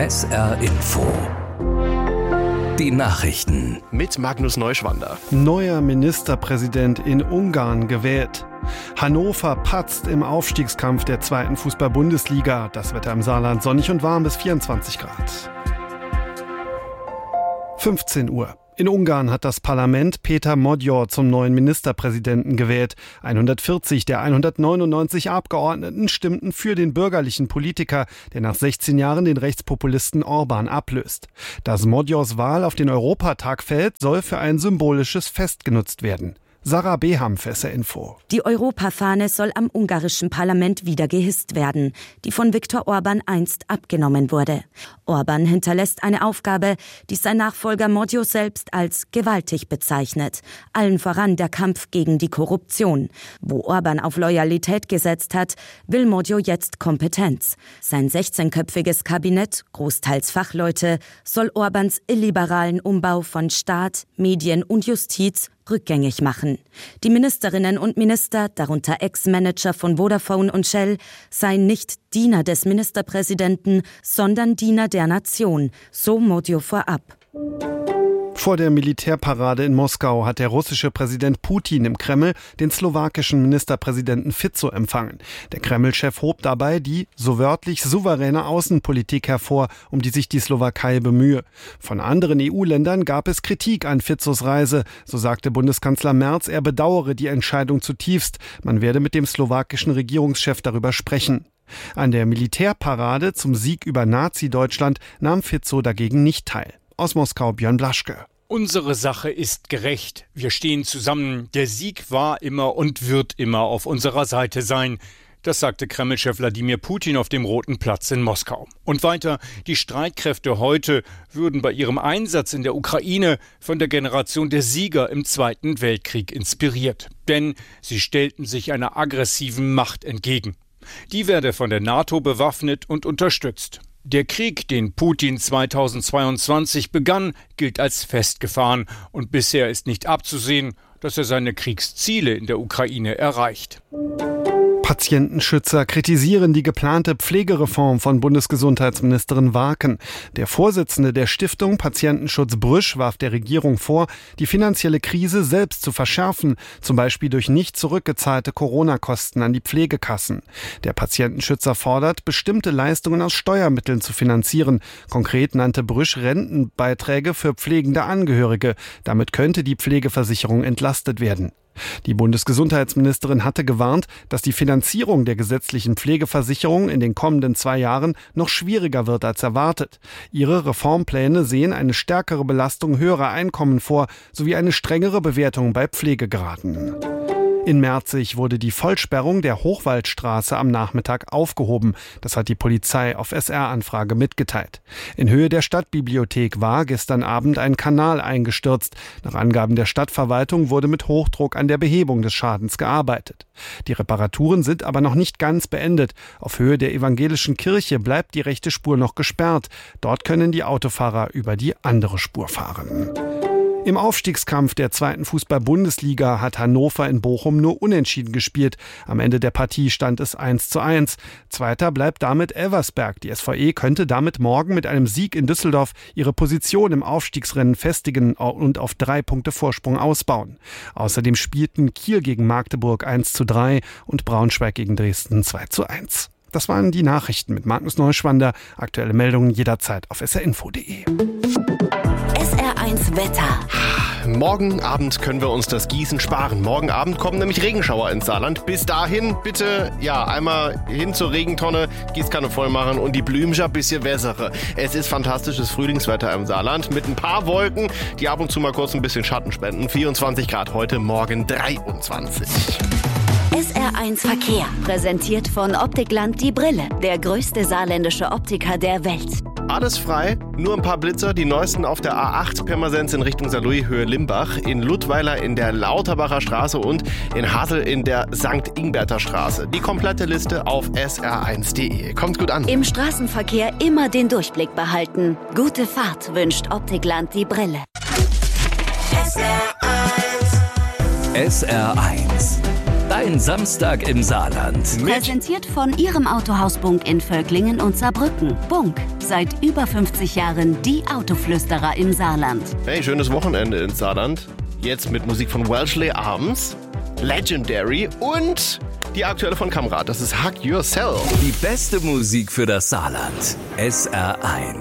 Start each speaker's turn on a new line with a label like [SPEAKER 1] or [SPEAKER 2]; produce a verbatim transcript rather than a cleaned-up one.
[SPEAKER 1] S R Info. Die Nachrichten.
[SPEAKER 2] Mit Magnus Neuschwander.
[SPEAKER 3] Neuer Ministerpräsident in Ungarn gewählt. Hannover patzt im Aufstiegskampf der zweiten Fußball-Bundesliga. Das Wetter im Saarland sonnig und warm bis vierundzwanzig Grad. fünfzehn Uhr. In Ungarn hat das Parlament Péter Magyar zum neuen Ministerpräsidenten gewählt. hundertvierzig der hundertneunundneunzig Abgeordneten stimmten für den bürgerlichen Politiker, der nach sechzehn Jahren den Rechtspopulisten Orbán ablöst. Dass Magyars Wahl auf den Europatag fällt, soll für ein symbolisches Fest genutzt werden. Sarah Beham für S R Info.
[SPEAKER 4] Die Europafahne soll am ungarischen Parlament wieder gehisst werden, die von Viktor Orbán einst abgenommen wurde. Orbán hinterlässt eine Aufgabe, die sein Nachfolger Magyar selbst als gewaltig bezeichnet. Allen voran der Kampf gegen die Korruption. Wo Orbán auf Loyalität gesetzt hat, will Magyar jetzt Kompetenz. Sein sechzehnköpfiges Kabinett, großteils Fachleute, soll Orbáns illiberalen Umbau von Staat, Medien und Justiz rückgängig machen. Die Ministerinnen und Minister, darunter Ex-Manager von Vodafone und Shell, seien nicht Diener des Ministerpräsidenten, sondern Diener der Nation, so Magyar vorab.
[SPEAKER 3] Vor der Militärparade in Moskau hat der russische Präsident Putin im Kreml den slowakischen Ministerpräsidenten Fico empfangen. Der Kreml-Chef hob dabei die, so wörtlich, souveräne Außenpolitik hervor, um die sich die Slowakei bemühe. Von anderen E U-Ländern gab es Kritik an Ficos Reise. So sagte Bundeskanzler Merz, er bedauere die Entscheidung zutiefst. Man werde mit dem slowakischen Regierungschef darüber sprechen. An der Militärparade zum Sieg über Nazi-Deutschland nahm Fico dagegen nicht teil. Aus Moskau Björn Blaschke.
[SPEAKER 5] Unsere Sache ist gerecht. Wir stehen zusammen. Der Sieg war immer und wird immer auf unserer Seite sein. Das sagte Kreml-Chef Wladimir Putin auf dem Roten Platz in Moskau. Und weiter, die Streitkräfte heute würden bei ihrem Einsatz in der Ukraine von der Generation der Sieger im Zweiten Weltkrieg inspiriert. Denn sie stellten sich einer aggressiven Macht entgegen. Die werde von der NATO bewaffnet und unterstützt. Der Krieg, den Putin zweitausendzweiundzwanzig begann, gilt als festgefahren und bisher ist nicht abzusehen, dass er seine Kriegsziele in der Ukraine erreicht.
[SPEAKER 3] Patientenschützer kritisieren die geplante Pflegereform von Bundesgesundheitsministerin Warken. Der Vorsitzende der Stiftung Patientenschutz Brüsch warf der Regierung vor, die finanzielle Krise selbst zu verschärfen, zum Beispiel durch nicht zurückgezahlte Corona-Kosten an die Pflegekassen. Der Patientenschützer fordert, bestimmte Leistungen aus Steuermitteln zu finanzieren. Konkret nannte Brüsch Rentenbeiträge für pflegende Angehörige. Damit könnte die Pflegeversicherung entlastet werden. Die Bundesgesundheitsministerin hatte gewarnt, dass die Finanzierung der gesetzlichen Pflegeversicherung in den kommenden zwei Jahren noch schwieriger wird als erwartet. Ihre Reformpläne sehen eine stärkere Belastung höherer Einkommen vor, sowie eine strengere Bewertung bei Pflegegraden. In Merzig wurde die Vollsperrung der Hochwaldstraße am Nachmittag aufgehoben. Das hat die Polizei auf S R-Anfrage mitgeteilt. In Höhe der Stadtbibliothek war gestern Abend ein Kanal eingestürzt. Nach Angaben der Stadtverwaltung wurde mit Hochdruck an der Behebung des Schadens gearbeitet. Die Reparaturen sind aber noch nicht ganz beendet. Auf Höhe der evangelischen Kirche bleibt die rechte Spur noch gesperrt. Dort können die Autofahrer über die andere Spur fahren. Im Aufstiegskampf der zweiten Fußball-Bundesliga hat Hannover in Bochum nur unentschieden gespielt. Am Ende der Partie stand es eins zu eins. Zweiter bleibt damit Elversberg. Die S V E könnte damit morgen mit einem Sieg in Düsseldorf ihre Position im Aufstiegsrennen festigen und auf drei Punkte Vorsprung ausbauen. Außerdem spielten Kiel gegen Magdeburg eins zu drei und Braunschweig gegen Dresden zwei zu eins. Das waren die Nachrichten mit Magnus Neuschwander. Aktuelle Meldungen jederzeit auf s r info punkt d e.
[SPEAKER 4] S R eins Wetter.
[SPEAKER 2] Morgen Abend können wir uns das Gießen sparen. Morgen Abend kommen nämlich Regenschauer ins Saarland. Bis dahin bitte, ja, einmal hin zur Regentonne, Gießkanne voll machen und die Blümchen ein bisschen wässere. Es ist fantastisches Frühlingswetter im Saarland mit ein paar Wolken, die ab und zu mal kurz ein bisschen Schatten spenden. vierundzwanzig Grad heute, morgen dreiundzwanzig.
[SPEAKER 4] S R eins Verkehr. Präsentiert von Optikland die Brille. Der größte saarländische Optiker der Welt.
[SPEAKER 2] Alles frei, nur ein paar Blitzer, die neuesten auf der A acht Pirmasens in Richtung Saarlouis, Höhe Limbach, in Ludweiler in der Lauterbacher Straße und in Hasel in der Sankt Ingberter Straße. Die komplette Liste auf s r eins punkt d e. Kommt gut an.
[SPEAKER 4] Im Straßenverkehr immer den Durchblick behalten. Gute Fahrt wünscht Optikland die Brille.
[SPEAKER 1] S R eins. S R eins. Dein Samstag im Saarland.
[SPEAKER 6] Präsentiert von Ihrem Autohaus Bunk in Völklingen und Saarbrücken. Bunk, seit über fünfzig Jahren die Autoflüsterer im Saarland.
[SPEAKER 2] Hey, schönes Wochenende ins Saarland. Jetzt mit Musik von Wellesley abends, Legendary und die aktuelle von Kamrat. Das ist Hug Yourself.
[SPEAKER 1] Die beste Musik für das Saarland. S R eins.